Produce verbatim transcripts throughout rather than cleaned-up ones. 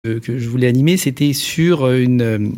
que je voulais animer, c'était sur une...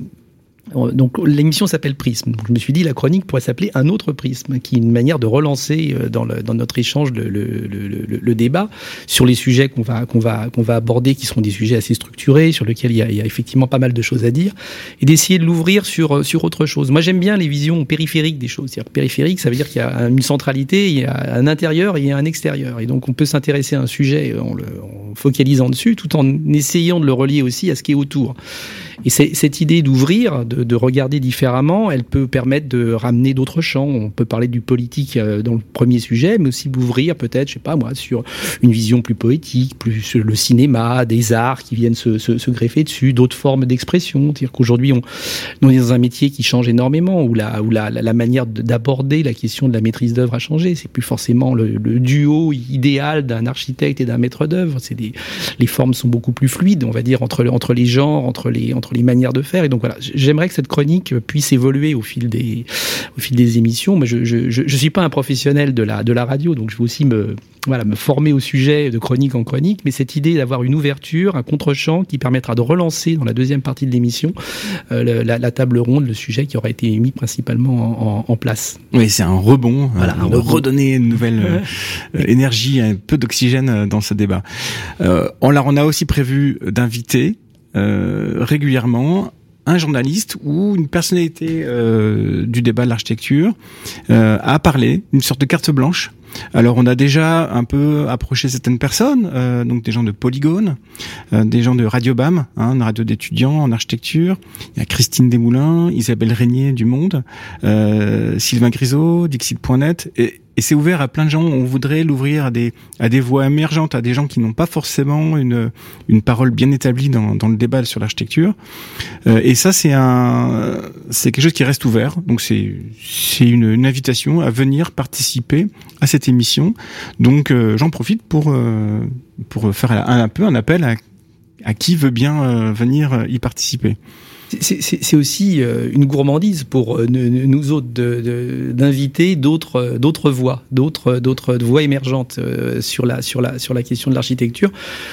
Donc l'émission s'appelle Prisme. Donc, je me suis dit la chronique pourrait s'appeler Un autre prisme, qui est une manière de relancer dans, le, dans notre échange le, le, le, le, le débat sur les sujets qu'on va, qu'on va, qu'on va aborder, qui seront des sujets assez structurés, sur lesquels il y a, il y a effectivement pas mal de choses à dire, et d'essayer de l'ouvrir sur, sur autre chose. Moi j'aime bien les visions périphériques des choses. C'est-à-dire périphérique, ça veut dire qu'il y a une centralité, il y a un intérieur et il y a un extérieur. Et donc on peut s'intéresser à un sujet en le en focalisant dessus, tout en essayant de le relier aussi à ce qui est autour. Et c'est, cette idée d'ouvrir, de, de regarder différemment, elle peut permettre de ramener d'autres champs. On peut parler du politique dans le premier sujet, mais aussi d'ouvrir peut-être, je sais pas moi, sur une vision plus poétique, plus sur le cinéma, des arts qui viennent se, se, se greffer dessus, d'autres formes d'expression. C'est-à-dire qu'aujourd'hui, on, on est dans un métier qui change énormément, où la, où la, la, la manière d'aborder la question de la maîtrise d'œuvre a changé. C'est plus forcément le, le duo idéal d'un architecte et d'un maître d'œuvre. C'est des, les formes sont beaucoup plus fluides, on va dire, entre, entre les genres, entre les, entre les manières de faire. Et donc voilà, j'aimerais que cette chronique puisse évoluer au fil des, au fil des émissions. Mais je, je, je, je suis pas un professionnel de la, de la radio, donc je veux aussi me, voilà, me former au sujet de chronique en chronique. Mais cette idée d'avoir une ouverture, un contre-champ qui permettra de relancer dans la deuxième partie de l'émission euh, le, la, la table ronde, le sujet qui aura été mis principalement en, en, en place. Oui, c'est un rebond, voilà, euh, un de rebond. redonner une nouvelle euh, énergie, un peu d'oxygène dans ce débat. Euh, on, l'a, on a aussi prévu d'inviter Euh, régulièrement un journaliste ou une personnalité euh, du débat de l'architecture euh, à parler, une sorte de carte blanche. Alors on a déjà un peu approché certaines personnes, euh, donc des gens de Polygone, euh, des gens de Radio B A M, hein, une radio d'étudiants en architecture. Il y a Christine Desmoulins, Isabelle Régnier du Monde, euh, Sylvain Grisot, Dixit point net, et Et c'est ouvert à plein de gens. On voudrait l'ouvrir à des à des voix émergentes, à des gens qui n'ont pas forcément une une parole bien établie dans dans le débat sur l'architecture. Euh, et ça, c'est un c'est quelque chose qui reste ouvert. Donc c'est c'est une, une invitation à venir participer à cette émission. Donc euh, j'en profite pour euh, pour faire un, un peu un appel à à qui veut bien euh, venir y participer. C'est, c'est, c'est aussi une gourmandise pour nous autres de, de, d'inviter d'autres, d'autres voix, d'autres, d'autres voix émergentes sur la, sur la, sur la question de l'architecture,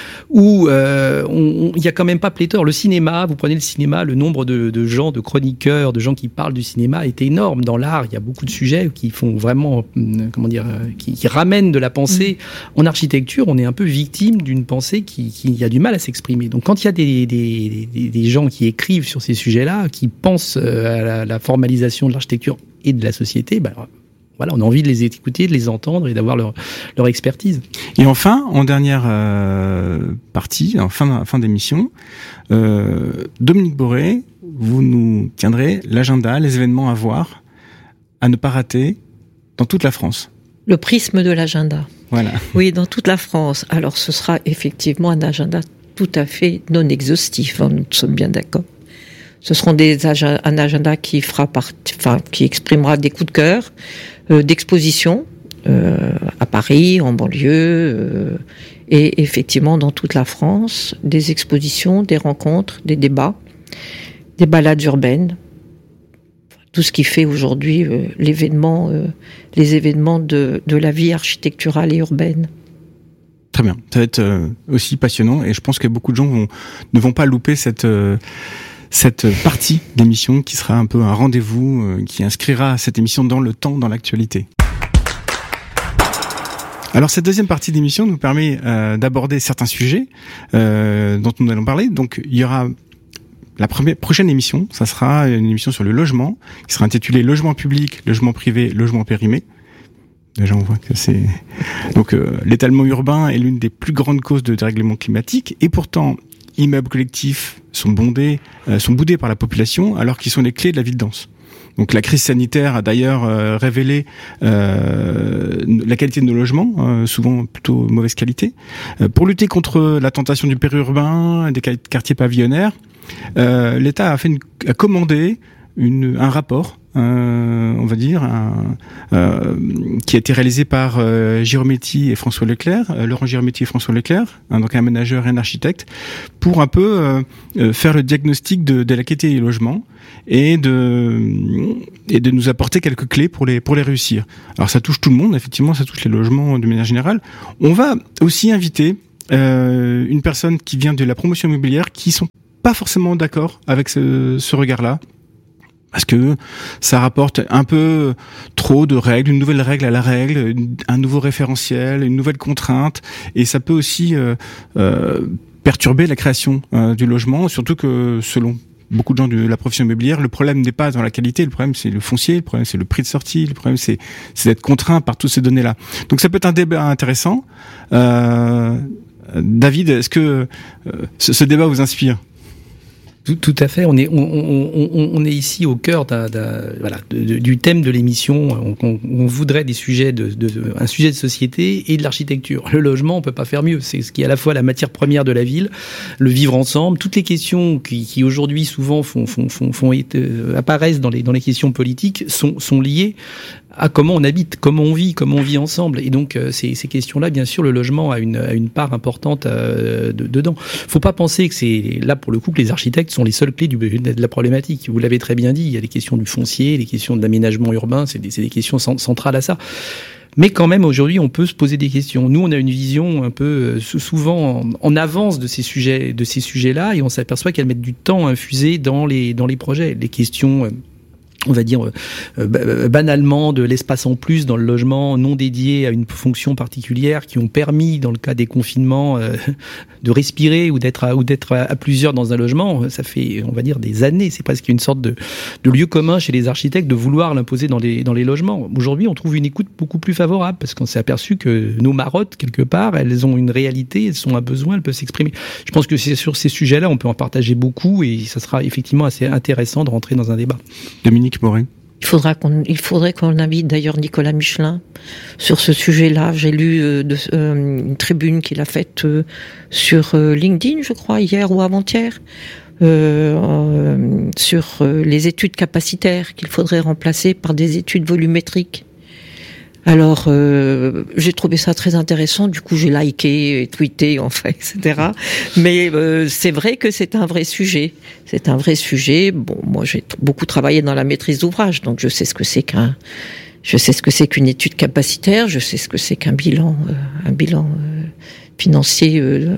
où euh, on, il y a quand même pas pléthore. Le cinéma, vous prenez le cinéma, le nombre de, de gens, de chroniqueurs, de gens qui parlent du cinéma est énorme. Dans l'art, il y a beaucoup de sujets qui font vraiment, comment dire, qui, qui ramènent de la pensée. Mmh. En architecture, on est un peu victime d'une pensée qui, qui a du mal à s'exprimer. Donc, quand il y a des, des, des, des gens qui écrivent sur ces sujets-là, qui pensent à la, la formalisation de l'architecture et de la société, ben, voilà, on a envie de les écouter, de les entendre et d'avoir leur, leur expertise. Et enfin, en dernière euh, partie, en fin, fin d'émission, euh, Dominique Boré, vous nous tiendrez l'agenda, les événements à voir, à ne pas rater dans toute la France. Le prisme de l'agenda. Voilà. Oui, dans toute la France. Alors, ce sera effectivement un agenda tout à fait non exhaustif, hein, nous sommes bien d'accord. Ce seront des ag- un agenda qui fera partie, enfin, qui exprimera des coups de cœur, euh, d'exposition euh, à Paris, en banlieue, euh, et effectivement dans toute la France, des expositions, des rencontres, des débats, des balades urbaines, tout ce qui fait aujourd'hui euh, l'événement, euh, les événements de, de la vie architecturale et urbaine. Très bien, ça va être euh, aussi passionnant, et je pense que beaucoup de gens vont, ne vont pas louper cette euh, cette partie d'émission qui sera un peu un rendez-vous, euh, qui inscrira cette émission dans le temps, dans l'actualité. Alors cette deuxième partie d'émission nous permet euh, d'aborder certains sujets euh, dont nous allons parler. Donc il y aura la première, prochaine émission, ça sera une émission sur le logement, qui sera intitulée Logement public, logement privé, logement périmé. Déjà, on voit que c'est... Donc, euh, l'étalement urbain est l'une des plus grandes causes de dérèglement climatique, et pourtant, immeubles collectifs sont bondés, euh, sont boudés par la population, alors qu'ils sont les clés de la ville dense. Donc, la crise sanitaire a d'ailleurs euh, révélé euh, la qualité de nos logements, euh, souvent plutôt mauvaise qualité. Euh, pour lutter contre la tentation du périurbain, des quartiers pavillonnaires, euh, l'État a fait une, a commandé une, un rapport. Euh, on va dire, un, euh, qui a été réalisé par euh, Girometti et François Leclerc, euh, Laurent Girometti et François Leclerc, hein, donc un manager et un architecte, pour un peu euh, euh, faire le diagnostic de, de la qualité des logements et de et de nous apporter quelques clés pour les pour les réussir. Alors ça touche tout le monde, effectivement, ça touche les logements de manière générale. On va aussi inviter euh, une personne qui vient de la promotion immobilière qui sont pas forcément d'accord avec ce, ce regard-là. Parce que ça rapporte un peu trop de règles, une nouvelle règle à la règle, un nouveau référentiel, une nouvelle contrainte, et ça peut aussi euh, euh, perturber la création euh, du logement, surtout que selon beaucoup de gens de la profession immobilière, le problème n'est pas dans la qualité, le problème c'est le foncier, le problème c'est le prix de sortie, le problème c'est, c'est d'être contraint par toutes ces données-là. Donc ça peut être un débat intéressant. Euh, David, est-ce que euh, ce, ce débat vous inspire ? Tout, tout à fait. On est, on, on, on, on est ici au cœur d'un, d'un, voilà, de, de, du thème de l'émission. On, on, on voudrait des sujets de, de, de, un sujet de société et de l'architecture. Le logement, on peut pas faire mieux. C'est ce qui est à la fois la matière première de la ville, le vivre ensemble. Toutes les questions qui, qui aujourd'hui souvent font, font, font, font euh, apparaissent dans les, dans les questions politiques sont, sont liées à comment on habite, comment on vit, comment on vit ensemble. Et donc, euh, ces, ces questions-là, bien sûr, le logement a une, a une part importante euh, de, dedans. Faut pas penser que c'est là, pour le coup, que les architectes sont les seules clés du, de la problématique. Vous l'avez très bien dit, il y a les questions du foncier, les questions de l'aménagement urbain, c'est des, c'est des questions centrales à ça. Mais quand même, aujourd'hui, on peut se poser des questions. Nous, on a une vision un peu souvent en avance de ces sujets, de ces sujets-là, et on s'aperçoit qu'elles mettent du temps à infuser dans les, dans les projets. Les questions, on va dire euh, banalement, de l'espace en plus dans le logement non dédié à une fonction particulière, qui ont permis, dans le cas des confinements, euh, de respirer ou d'être à, ou d'être à, à plusieurs dans un logement. Ça fait, on va dire, des années. C'est presque une sorte de, de lieu commun chez les architectes de vouloir l'imposer dans les, dans les logements. Aujourd'hui, on trouve une écoute beaucoup plus favorable, parce qu'on s'est aperçu que nos marottes, quelque part, elles ont une réalité, elles ont un besoin, elles peuvent s'exprimer. Je pense que c'est sur ces sujets-là, on peut en partager beaucoup, et ça sera effectivement assez intéressant de rentrer dans un débat. Dominique Morin. Il faudra qu'on, il faudrait qu'on invite d'ailleurs Nicolas Michelin sur ce sujet-là. J'ai lu euh, de, euh, une tribune qu'il a faite euh, sur euh, LinkedIn, je crois, hier ou avant-hier, euh, euh, sur euh, les études capacitaires qu'il faudrait remplacer par des études volumétriques. Alors, euh, j'ai trouvé ça très intéressant. Du coup, j'ai liké, et tweeté, enfin, et cetera. Mais euh, c'est vrai que c'est un vrai sujet. C'est un vrai sujet. Bon, moi, j'ai t- beaucoup travaillé dans la maîtrise d'ouvrage, donc je sais ce que c'est qu'un, je sais ce que c'est qu'une étude capacitaire. Je sais ce que c'est qu'un bilan, euh, un bilan euh, financier euh,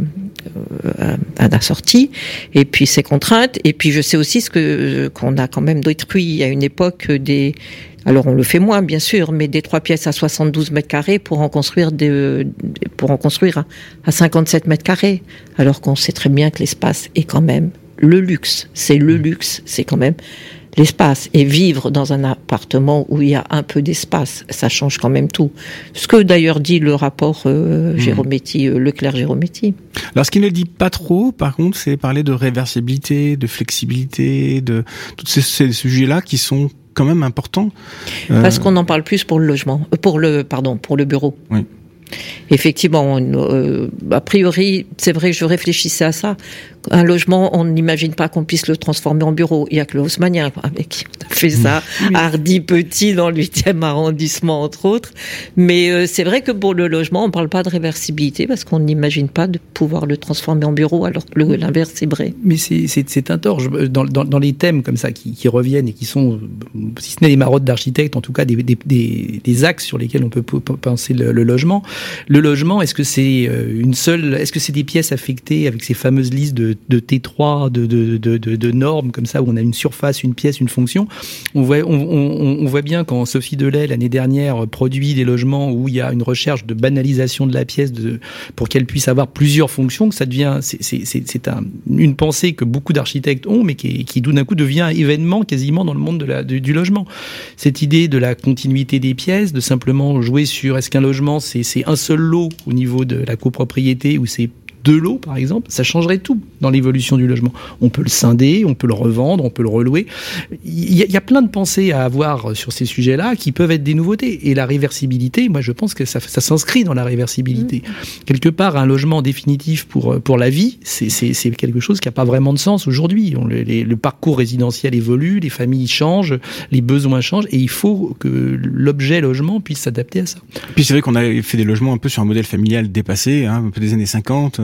euh, à la sortie. Et puis ses contraintes. Et puis je sais aussi ce que qu'on a quand même détruit à une époque des Alors on le fait moins, bien sûr, mais des trois pièces à soixante-douze mètres carrés pour en construire des, pour en construire à cinquante-sept mètres carrés. Alors qu'on sait très bien que l'espace est quand même le luxe. C'est le luxe, c'est quand même l'espace. Et vivre dans un appartement où il y a un peu d'espace, ça change quand même tout. Ce que d'ailleurs dit le rapport euh, Girometti, euh, Leclerc-Girometti. Alors ce qu'il ne dit pas trop, par contre, c'est parler de réversibilité, de flexibilité, de tous ces, ces sujets-là qui sont quand même important. Euh... Parce qu'on en parle plus pour le logement, pour le, pardon, pour le bureau. Oui. Effectivement, euh, a priori, c'est vrai que je réfléchissais à ça. Un logement, on n'imagine pas qu'on puisse le transformer en bureau. Il y a que le haussmannien, avec qui on a fait ça, oui. Hardy Petit dans le huitième arrondissement, entre autres. Mais euh, c'est vrai que pour le logement, on ne parle pas de réversibilité parce qu'on n'imagine pas de pouvoir le transformer en bureau, alors que le, l'inverse est vrai. Mais c'est, c'est, c'est un tort. Dans, dans, dans les thèmes comme ça qui, qui reviennent et qui sont, si ce n'est les marottes d'architectes, en tout cas des, des, des, des axes sur lesquels on peut penser le, le logement. Le logement, est-ce que c'est une seule, est-ce que c'est des pièces affectées avec ces fameuses listes de, de T trois, de, de, de, de, de normes comme ça, où on a une surface, une pièce, une fonction? On voit, on, on, on voit bien quand Sophie Delay, l'année dernière, produit des logements où il y a une recherche de banalisation de la pièce de, pour qu'elle puisse avoir plusieurs fonctions, que ça devient, c'est, c'est, c'est, c'est un, une pensée que beaucoup d'architectes ont, mais qui, qui tout d'un coup devient un événement quasiment dans le monde de la, de, du logement. Cette idée de la continuité des pièces, de simplement jouer sur est-ce qu'un logement c'est, c'est un seul lot au niveau de la copropriété ou c'est deux lots, par exemple, ça changerait tout dans l'évolution du logement. On peut le scinder, on peut le revendre, on peut le relouer. Il y a, il y a plein de pensées à avoir sur ces sujets-là qui peuvent être des nouveautés. Et la réversibilité, moi, je pense que ça, ça s'inscrit dans la réversibilité. Mmh. Quelque part, un logement définitif pour, pour la vie, c'est, c'est, c'est quelque chose qui n'a pas vraiment de sens aujourd'hui. On, le, les, le parcours résidentiel évolue, les familles changent, les besoins changent, et il faut que l'objet logement puisse s'adapter à ça. Et puis c'est vrai qu'on a fait des logements un peu sur un modèle familial dépassé, hein, un peu des années cinquante,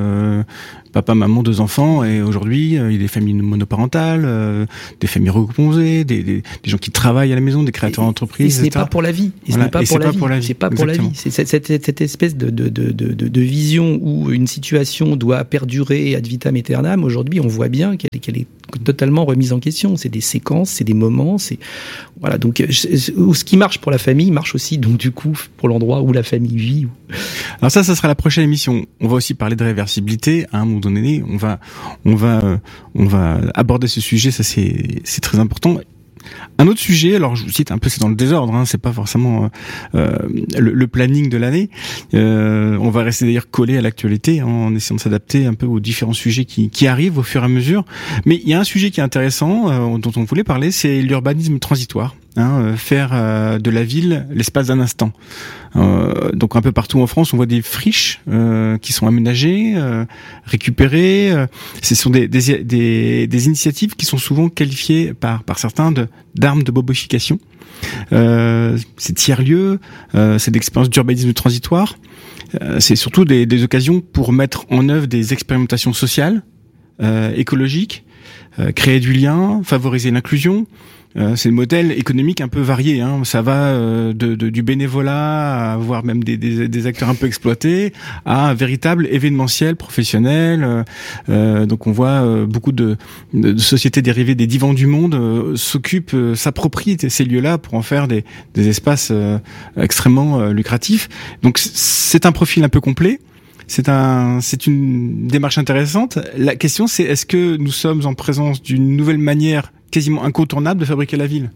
euh, papa, maman, deux enfants, et aujourd'hui, euh, il y a des familles monoparentales, euh, des familles recomposées, des, des, des gens qui travaillent à la maison, des créateurs d'entreprises, et ce n'est pas pour la vie. Et ce n'est pas pour la vie. Pour la vie. C'est pas pour la vie. C'est cette, cette, cette espèce de, de, de, de, de vision où une situation doit perdurer ad vitam aeternam. Aujourd'hui, on voit bien qu'elle est, qu'elle est totalement remise en question. C'est des séquences, c'est des moments, c'est voilà. Donc, ce qui marche pour la famille marche aussi, donc du coup, pour l'endroit où la famille vit. Alors ça, ça sera la prochaine émission. On va aussi parler de réversibilité. À un moment donné, on va, on va, euh, on va aborder ce sujet. Ça, c'est, c'est très important. Un autre sujet, alors je vous cite un peu, c'est dans le désordre, hein, c'est pas forcément euh, le, le planning de l'année. Euh, on va rester d'ailleurs collé à l'actualité, hein, en essayant de s'adapter un peu aux différents sujets qui, qui arrivent au fur et à mesure. Mais il y a un sujet qui est intéressant, euh, dont on voulait parler, c'est l'urbanisme transitoire. Hein, euh, faire euh, de la ville l'espace d'un instant. Euh, donc un peu partout en France, on voit des friches euh, qui sont aménagées, euh, récupérées. Euh, ce sont des, des, des, des initiatives qui sont souvent qualifiées par, par certains de, d'armes de bobification. Euh, c'est tiers-lieux, euh, c'est d'expériences d'urbanisme transitoire. Euh, c'est surtout des, des occasions pour mettre en œuvre des expérimentations sociales, euh, écologiques, euh, créer du lien, favoriser l'inclusion. Euh, c'est le modèle économique un peu varié, hein. Ça va euh, de, de, du bénévolat, à voire même des, des, des acteurs un peu exploités, à un véritable événementiel professionnel. Euh, euh, donc on voit euh, beaucoup de, de, de sociétés dérivées des divans du monde euh, s'occupent, euh, s'approprient ces lieux-là pour en faire des, des espaces euh, extrêmement euh, lucratifs. Donc c'est un profil un peu complet. C'est un, c'est une démarche intéressante. La question, c'est est-ce que nous sommes en présence d'une nouvelle manière quasiment incontournable de fabriquer la ville?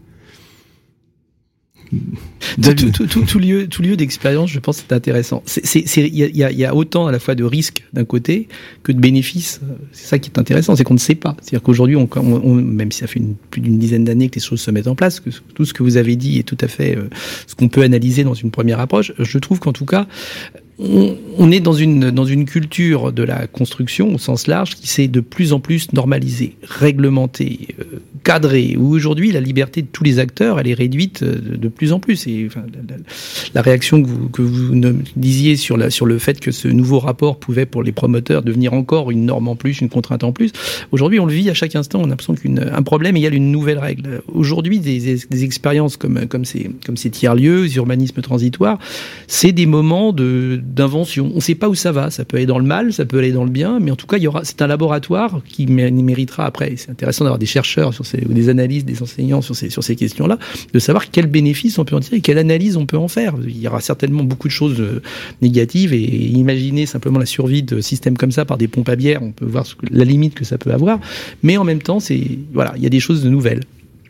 Tout, tout, tout, tout lieu, tout lieu d'expérience, je pense, c'est intéressant. C'est, c'est, c'est, il y a, il y a autant à la fois de risques d'un côté que de bénéfices. C'est ça qui est intéressant, c'est qu'on ne sait pas. C'est-à-dire qu'aujourd'hui, on, on, on, même si ça fait une, plus d'une dizaine d'années que les choses se mettent en place, que tout ce que vous avez dit est tout à fait euh, ce qu'on peut analyser dans une première approche. Je trouve qu'en tout cas, on, on est dans une, dans une culture de la construction au sens large qui s'est de plus en plus normalisée, réglementée, euh, cadrée, où aujourd'hui la liberté de tous les acteurs, elle est réduite de, de plus en plus. Et enfin, la, la réaction que vous, que vous disiez sur, la, sur le fait que ce nouveau rapport pouvait pour les promoteurs devenir encore une norme en plus, une contrainte en plus, aujourd'hui on le vit à chaque instant, on a l'impression qu'un problème égale une nouvelle règle. Aujourd'hui des, des, des expériences comme, comme, ces, comme ces tiers-lieux, urbanisme transitoire, c'est des moments de d'invention. On ne sait pas où ça va. Ça peut aller dans le mal, ça peut aller dans le bien, mais en tout cas, il y aura. C'est un laboratoire qui méritera après. C'est intéressant d'avoir des chercheurs sur ces, ou des analystes, des enseignants sur ces sur ces questions-là, de savoir quels bénéfices on peut en tirer, quelle analyse on peut en faire. Il y aura certainement beaucoup de choses négatives et imaginer simplement la survie de systèmes comme ça par des pompes à bière, on peut voir ce que, la limite que ça peut avoir. Mais en même temps, c'est voilà, il y a des choses de nouvelles.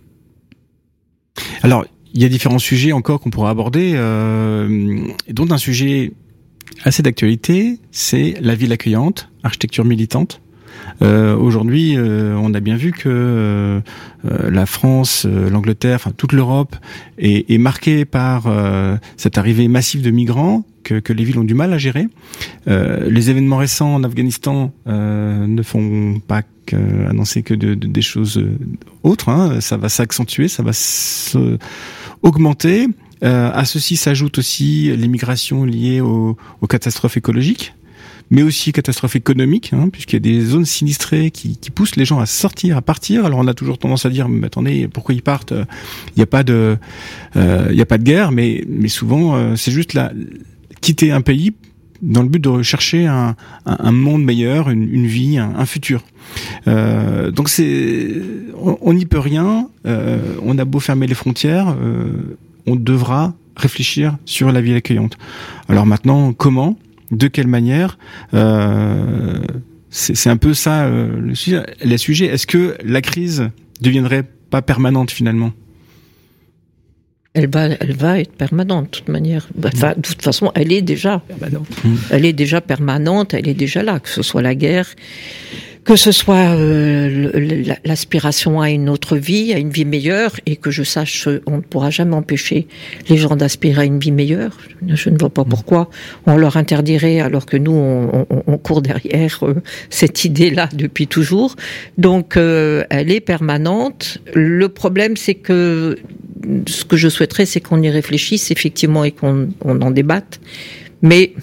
Alors, il y a différents sujets encore qu'on pourra aborder, euh, dont un sujet assez d'actualité, c'est la ville accueillante, architecture militante. Euh, aujourd'hui, euh, on a bien vu que euh, la France, euh, l'Angleterre, enfin toute l'Europe est, est marquée par euh, cette arrivée massive de migrants que, que les villes ont du mal à gérer. Euh, les événements récents en Afghanistan euh, ne font pas qu'annoncer que de, de, des choses autres. Hein. Ça va s'accentuer, ça va se augmenter. Euh, à ceci s'ajoutent aussi les migrations liées aux, aux catastrophes écologiques, mais aussi catastrophes économiques, hein, puisqu'il y a des zones sinistrées qui, qui poussent les gens à sortir, à partir. Alors on a toujours tendance à dire, mais attendez, pourquoi ils partent? Il n'y a pas de, euh, il y a pas de guerre, mais mais souvent euh, c'est juste la, quitter un pays dans le but de rechercher un, un, un monde meilleur, une, une vie, un, un futur. Euh, donc c'est, on n'y peut rien. Euh, on a beau fermer les frontières. Euh, on devra réfléchir sur la ville accueillante. Alors maintenant, comment, de quelle manière, euh, c'est, c'est un peu ça euh, le sujet. Le sujet. Est-ce que la crise deviendrait pas permanente finalement? Elle va, elle va être permanente de toute manière. Enfin, de toute façon, elle est déjà permanente. Mmh. Elle est déjà permanente. Elle est déjà là, que ce soit la guerre, que ce soit euh, l'aspiration à une autre vie, à une vie meilleure, et que je sache, on ne pourra jamais empêcher les gens d'aspirer à une vie meilleure. Je ne vois pas pourquoi on leur interdirait, alors que nous, on, on, on court derrière euh, cette idée-là depuis toujours. Donc, euh, elle est permanente. Le problème, c'est que ce que je souhaiterais, c'est qu'on y réfléchisse effectivement et qu'on on en débatte. Mais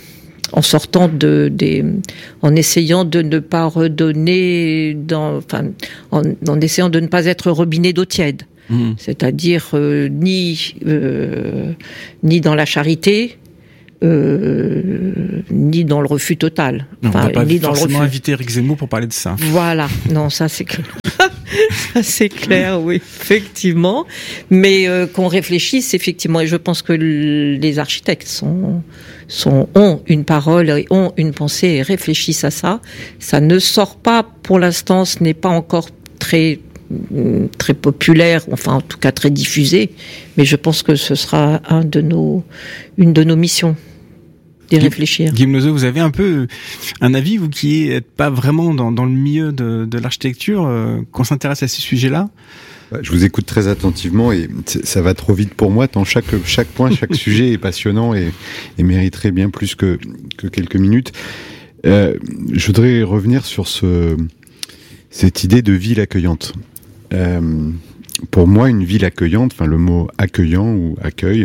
en sortant de des, en essayant de ne pas redonner dans, enfin, en, en essayant de ne pas être robinet d'eau tiède. Mmh. C'est-à-dire euh, ni euh, ni dans la charité. Euh, ni dans le refus total. Non, enfin, on va pas ni dans le refus. Inviter Éric Zemmour pour parler de ça. Voilà, non, ça c'est clair. Ça c'est clair, oui, effectivement. Mais euh, qu'on réfléchisse effectivement, et je pense que les architectes sont, sont ont une parole et ont une pensée et réfléchissent à ça. Ça ne sort pas pour l'instant, ce n'est pas encore très très populaire, enfin en tout cas très diffusé. Mais je pense que ce sera un de nos, une de nos missions. d'y réfléchir. Guillaume Nozeux, vous avez un peu un avis, vous qui n'êtes pas vraiment dans, dans le milieu de, de l'architecture, euh, qu'on s'intéresse à ces sujets-là? Je vous écoute très attentivement et ça va trop vite pour moi, tant chaque, chaque point, chaque sujet est passionnant et, et mériterait bien plus que, que quelques minutes. Euh, je voudrais revenir sur ce, cette idée de ville accueillante. Euh, pour moi, une ville accueillante, enfin le mot accueillant ou accueil,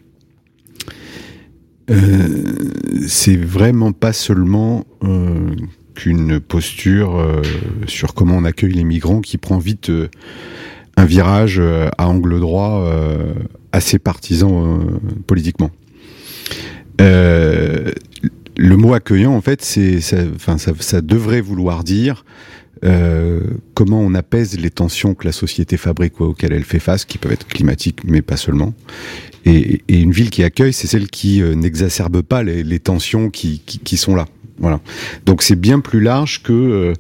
euh, c'est vraiment pas seulement euh, qu'une posture euh, sur comment on accueille les migrants qui prend vite euh, un virage euh, à angle droit euh, assez partisan euh, politiquement. Euh, le mot accueillant, en fait, c'est, ça, enfin, ça, ça devrait vouloir dire euh, comment on apaise les tensions que la société fabrique, auxquelles elle fait face, qui peuvent être climatiques, mais pas seulement. Et, et une ville qui accueille, c'est celle qui euh, n'exacerbe pas les, les tensions qui, qui, qui sont là. Voilà. Donc c'est bien plus large que euh,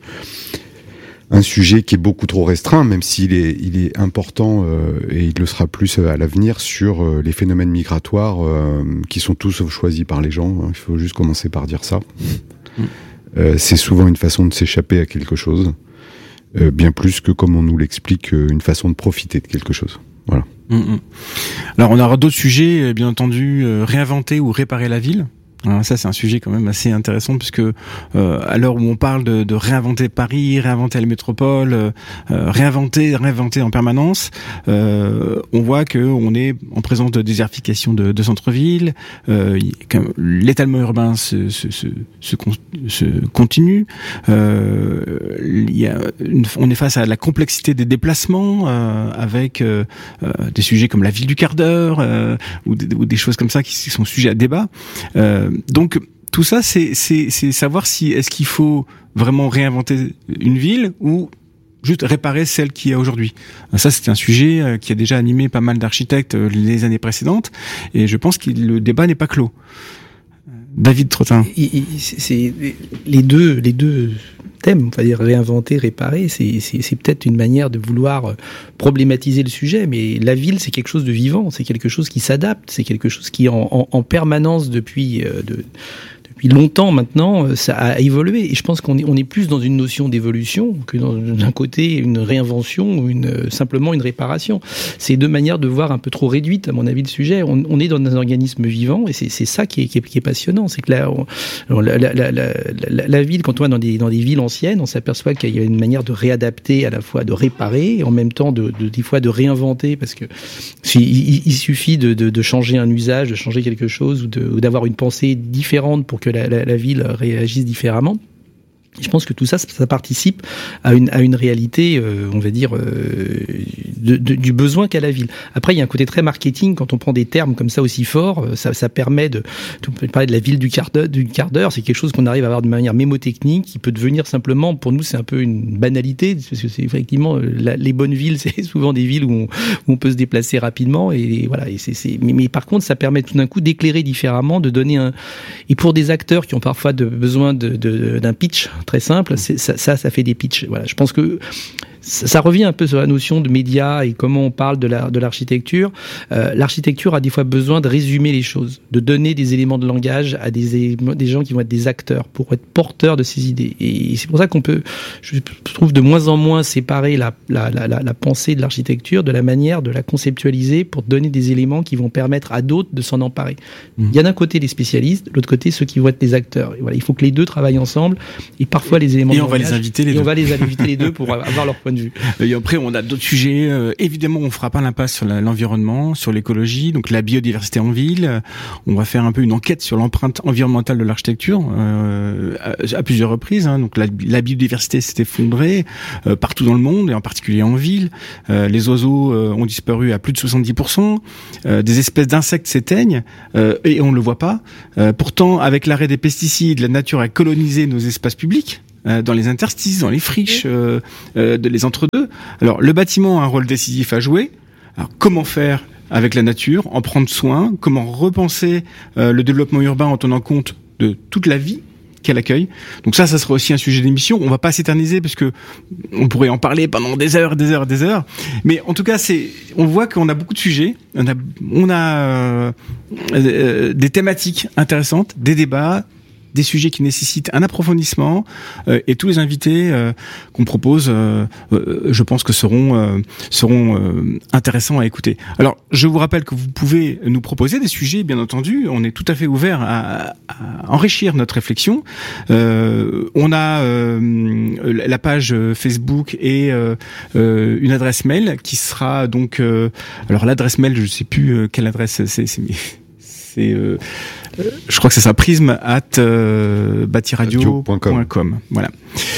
un sujet qui est beaucoup trop restreint, même s'il est, il est important euh, et il le sera plus à l'avenir sur euh, les phénomènes migratoires euh, qui sont tous choisis par les gens. Il faut juste commencer par dire ça. Mmh. Euh, c'est souvent une façon de s'échapper à quelque chose, euh, bien plus que, comme on nous l'explique, une façon de profiter de quelque chose. Voilà. Mmh. Alors on aura d'autres sujets, bien entendu, euh, réinventer ou réparer la ville. Alors ça, c'est un sujet quand même assez intéressant puisque euh, à l'heure où on parle de, de réinventer Paris, réinventer la métropole, euh, réinventer, réinventer en permanence, euh, on voit que on est en présence de désertification de, de centre-ville, euh, l'étalement urbain se, se, se, se, se continue, euh, il y a une, on est face à la complexité des déplacements euh, avec euh, des sujets comme la ville du quart d'heure euh, ou, des, ou des choses comme ça qui sont sujets à débat. Euh, Donc tout ça, c'est, c'est, c'est savoir si est-ce qu'il faut vraiment réinventer une ville ou juste réparer celle qu'il y a aujourd'hui. Ça, c'est un sujet qui a déjà animé pas mal d'architectes les années précédentes, et je pense que le débat n'est pas clos. David Trottin. C'est les deux, les deux thèmes, on va dire réinventer, réparer, c'est, c'est, c'est peut-être une manière de vouloir problématiser le sujet, mais la ville, c'est quelque chose de vivant, c'est quelque chose qui s'adapte, c'est quelque chose qui en, en, en permanence depuis, euh, de, depuis longtemps maintenant, ça a évolué. Et je pense qu'on est, on est plus dans une notion d'évolution que dans, d'un côté une réinvention ou une, simplement une réparation. C'est deux manières de voir un peu trop réduites, à mon avis, le sujet. On, on est dans un organisme vivant et c'est, c'est ça qui est, qui est, qui est passionnant. C'est que là, on, la, la, la, la, la, la ville, quand on va dans des, dans des villes anciennes, on s'aperçoit qu'il y a une manière de réadapter, à la fois de réparer et en même temps de, de, des fois de réinventer, parce que il, il, il suffit de, de, de changer un usage, de changer quelque chose ou, de, ou d'avoir une pensée différente pour que La, la, la ville réagisse différemment. Je pense que tout ça, ça participe à une, à une réalité, euh, on va dire, euh, de, de, du besoin qu'a la ville. Après, il y a un côté très marketing, quand on prend des termes comme ça aussi forts, ça, ça permet de, on peut parler de la ville du quart d'heure, du quart d'heure, c'est quelque chose qu'on arrive à avoir de manière mémotechnique, qui peut devenir simplement, pour nous, c'est un peu une banalité, parce que c'est effectivement, la, les bonnes villes, c'est souvent des villes où on, où on peut se déplacer rapidement, et voilà, et c'est, c'est, mais, mais par contre, ça permet tout d'un coup d'éclairer différemment, de donner un, et pour des acteurs qui ont parfois de, besoin de, de, d'un pitch, très simple, c'est, ça, ça, ça fait des pitchs. Voilà, je pense que ça, ça revient un peu sur la notion de médias et comment on parle de, la, de l'architecture. Euh, l'architecture a des fois besoin de résumer les choses, de donner des éléments de langage à des, des gens qui vont être des acteurs, pour être porteurs de ces idées. Et c'est pour ça qu'on peut, je trouve, de moins en moins séparer la, la, la, la, la pensée de l'architecture de la manière de la conceptualiser pour donner des éléments qui vont permettre à d'autres de s'en emparer. Mmh. Il y a d'un côté les spécialistes, de l'autre côté ceux qui vont être les acteurs. Et voilà, il faut que les deux travaillent ensemble, et parfois les éléments et de on langage, va les inviter les et deux. on va les inviter les deux pour avoir leur point point de vue. Et après, on a d'autres sujets. Euh, évidemment, on fera pas l'impasse sur la, l'environnement, sur l'écologie, donc la biodiversité en ville. On va faire un peu une enquête sur l'empreinte environnementale de l'architecture euh, à, à plusieurs reprises. Hein. Donc la, la biodiversité s'est effondrée euh, partout dans le monde, et en particulier en ville. Euh, les oiseaux euh, ont disparu à plus de soixante-dix pour cent. Euh, des espèces d'insectes s'éteignent euh, et on le voit pas. Euh, pourtant, avec l'arrêt des pesticides, la nature a colonisé nos espaces publics. Dans les interstices, dans les friches, euh, euh, de les entre-deux. Alors, le bâtiment a un rôle décisif à jouer. Alors, comment faire avec la nature, en prendre soin, comment repenser euh, le développement urbain en tenant compte de toute la vie qu'elle accueille. Donc ça, ça sera aussi un sujet d'émission. On va pas s'éterniser parce que on pourrait en parler pendant des heures, des heures, des heures. Mais en tout cas, c'est, on voit qu'on a beaucoup de sujets. On a, on a euh, euh, des thématiques intéressantes, des débats, des sujets qui nécessitent un approfondissement euh, et tous les invités euh, qu'on propose, euh, euh, je pense que seront euh, seront euh, intéressants à écouter. Alors, je vous rappelle que vous pouvez nous proposer des sujets, bien entendu. On est tout à fait ouvert à, à enrichir notre réflexion. Euh, on a euh, la page Facebook et euh, euh, une adresse mail qui sera donc. Euh, alors, l'adresse mail, je ne sais plus euh, quelle adresse c'est. c'est C'est, euh, je crois que c'est ça, prisme at euh, bâtiradio point com. Voilà.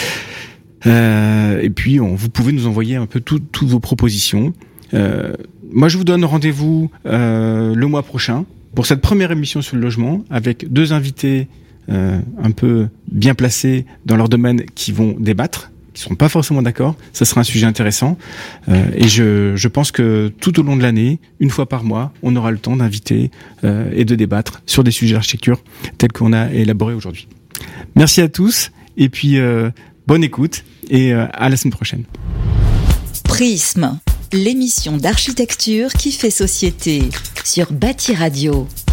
Euh, et puis, on, vous pouvez nous envoyer un peu toutes vos propositions. Euh, moi, je vous donne rendez-vous euh, le mois prochain pour cette première émission sur le logement avec deux invités euh, un peu bien placés dans leur domaine qui vont débattre, qui seront pas forcément d'accord. Ça sera un sujet intéressant. Euh, et je, je pense que tout au long de l'année, une fois par mois, on aura le temps d'inviter euh, et de débattre sur des sujets d'architecture tels qu'on a élaborés aujourd'hui. Merci à tous et puis euh, bonne écoute et euh, à la semaine prochaine. Prisme, l'émission d'architecture qui fait société sur Bâti Radio.